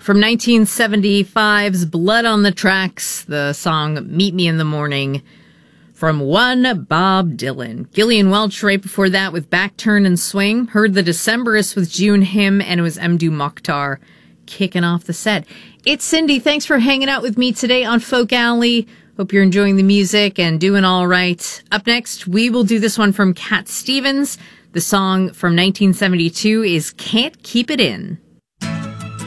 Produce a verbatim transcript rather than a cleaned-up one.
From nineteen seventy-five's Blood on the Tracks, the song Meet Me in the Morning from one Bob Dylan. Gillian Welch right before that with Back Turn and Swing. Heard the Decemberists with June Him, and it was Mdou Moctar kicking off the set. It's Cindy. Thanks for hanging out with me today on Folk Alley. Hope you're enjoying the music and doing all right. Up next, we will do this one from Cat Stevens. The song from nineteen seventy-two is Can't Keep It In.